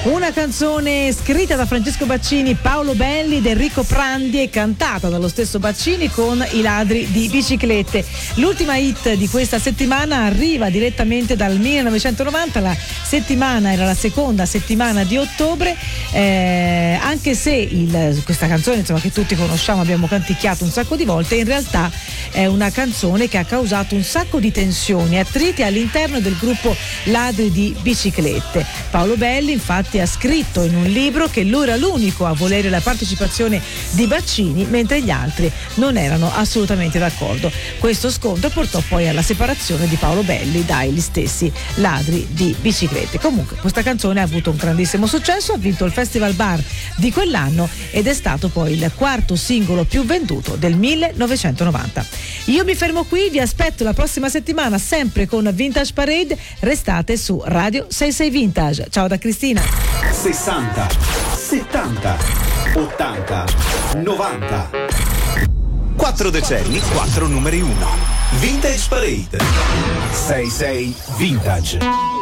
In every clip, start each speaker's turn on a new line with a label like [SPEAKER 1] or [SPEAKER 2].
[SPEAKER 1] Una canzone scritta da Francesco Baccini, Paolo Belli ed Enrico Prandi e cantata dallo stesso Baccini con I ladri di biciclette. L'ultima hit di questa settimana arriva direttamente dal 1990, la settimana era la seconda settimana di ottobre, anche se questa canzone, insomma, che tutti conosciamo, abbiamo canticchiato un sacco di volte, in realtà è una canzone che ha causato un sacco di tensioni e attriti all'interno del gruppo Ladri di biciclette. Paolo Belli infatti ha scritto in un libro che lui era l'unico a volere la partecipazione di Baccini, mentre gli altri non erano assolutamente d'accordo. Questo scontro portò poi alla separazione di Paolo Belli dagli stessi Ladri di biciclette. Comunque questa canzone ha avuto un grandissimo successo, ha vinto il Festival Bar di quell'anno ed è stato poi il quarto singolo più venduto del 1990. Io mi fermo qui, vi aspetto la prossima settimana sempre con Vintage Parade. Restate su Radio 66 Vintage. Ciao da Cristina.
[SPEAKER 2] 60, 70, 80, 90. 4 decenni, 4 numeri 1. Vintage Parade. 66 Vintage.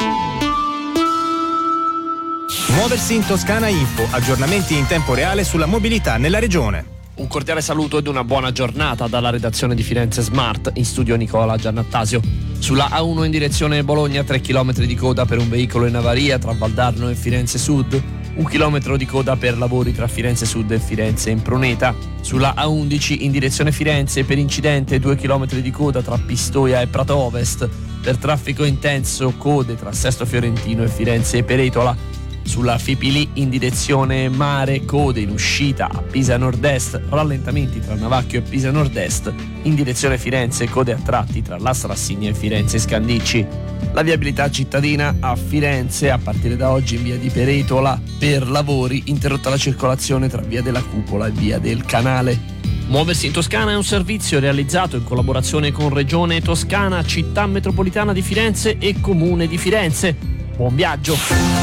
[SPEAKER 3] Muoversi in Toscana Info, aggiornamenti in tempo reale sulla mobilità nella regione.
[SPEAKER 4] Un cordiale saluto ed una buona giornata dalla redazione di Firenze Smart, in studio Nicola Giannattasio. Sulla A1 in direzione Bologna 3 km di coda per un veicolo in avaria tra Valdarno e Firenze Sud, 1 chilometro di coda per lavori tra Firenze Sud e Firenze Impruneta. Sulla A11 in direzione Firenze per incidente 2 km di coda tra Pistoia e Prato Ovest, per traffico intenso code tra Sesto Fiorentino e Firenze Peretola. Sulla Fipili in direzione Mare, code in uscita a Pisa Nord-Est, rallentamenti tra Navacchio e Pisa Nord-Est, in direzione Firenze, code a tratti tra La Strassigna e Firenze Scandicci. La viabilità cittadina a Firenze, a partire da oggi in via di Peretola, per lavori, interrotta la circolazione tra via della Cupola e via del Canale. Muoversi in Toscana è un servizio realizzato in collaborazione con Regione Toscana, Città Metropolitana di Firenze e Comune di Firenze. Buon viaggio!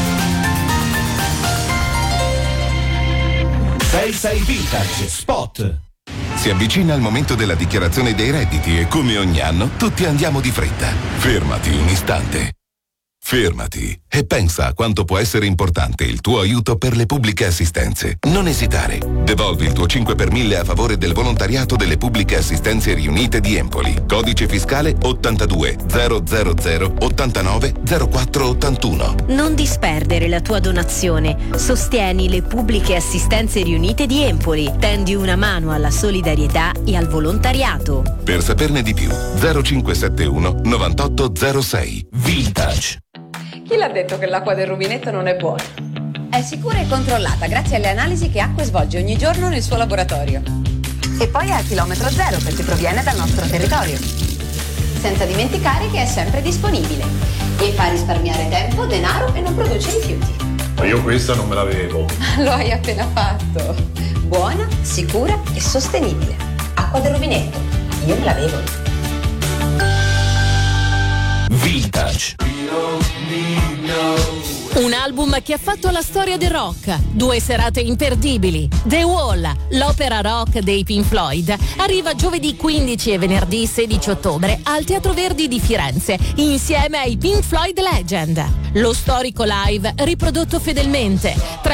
[SPEAKER 2] 66 Vintage Spot.
[SPEAKER 5] Si avvicina il momento della dichiarazione dei redditi e come ogni anno tutti andiamo di fretta. Fermati un istante. Fermati e pensa a quanto può essere importante il tuo aiuto per le pubbliche assistenze. Non esitare. Devolvi il tuo 5 per 1000 a favore del volontariato delle pubbliche assistenze riunite di Empoli. Codice fiscale 82 000 89 04 81.
[SPEAKER 6] Non disperdere la tua donazione. Sostieni le pubbliche assistenze riunite di Empoli. Tendi una mano alla solidarietà e al volontariato.
[SPEAKER 5] Per saperne di più 0571 9806.
[SPEAKER 2] Vintage.
[SPEAKER 7] Chi l'ha detto che l'acqua del rubinetto non è buona?
[SPEAKER 8] È sicura e controllata grazie alle analisi che Acque svolge ogni giorno nel suo laboratorio.
[SPEAKER 7] E poi è a chilometro zero perché proviene dal nostro territorio.
[SPEAKER 8] Senza dimenticare che è sempre disponibile e fa risparmiare tempo, denaro e non produce rifiuti.
[SPEAKER 9] Ma io questa non me l'avevo.
[SPEAKER 8] Lo hai appena fatto. Buona, sicura e sostenibile. Acqua del rubinetto. Io me l'avevo.
[SPEAKER 2] Vintage.
[SPEAKER 10] Un album che ha fatto la storia del rock. 2 serate imperdibili. The Wall, l'opera rock dei Pink Floyd, arriva giovedì 15 e venerdì 16 ottobre al Teatro Verdi di Firenze, insieme ai Pink Floyd Legend. Lo storico live riprodotto fedelmente.